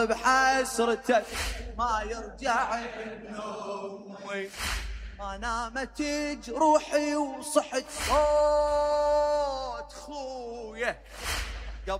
بحسرتك ما يرجع نومي، ما نامت جروحي وصحت صوت خويه